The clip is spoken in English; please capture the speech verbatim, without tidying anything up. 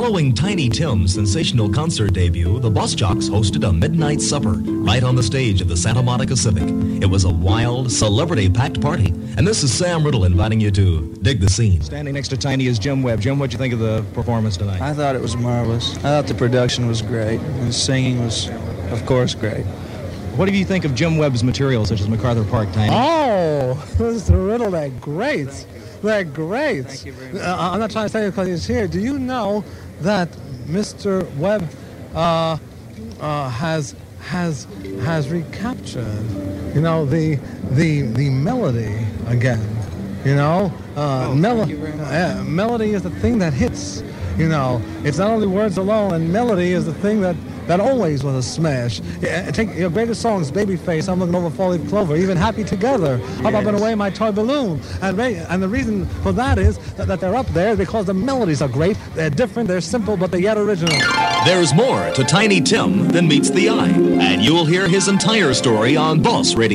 Following Tiny Tim's sensational concert debut, the Bus Jocks hosted a midnight supper right on the stage of the Santa Monica Civic. It was a wild, celebrity-packed party, and this is Sam Riddle inviting you to dig the scene. Standing next to Tiny is Jim Webb. Jim, what'd you think of the performance tonight? I thought it was marvelous. I thought the production was great, and the singing was, of course, great. What do you think of Jim Webb's material, such as MacArthur Park, Tiny? Oh, Mister Riddle, they're great. They're great. Thank you very much. Uh, I'm not trying to say it because he's here. Do you know that Mister Webb uh, uh, has has has recaptured, you know, the the the melody again? You know, uh, oh, melo- thank you very much. uh, melody is the thing that hits. You know, it's not only words alone, and melody is the thing that. That always was a smash. Yeah, take your greatest songs, Babyface, I'm Looking Over Four-Leaf Clover, even Happy Together, yes. Up Up and Away My Toy Balloon. And and the reason for that is that, that they're up there because the melodies are great, they're different, they're simple, but they're yet original. There's more to Tiny Tim than meets the eye, and you'll hear his entire story on Boss Radio.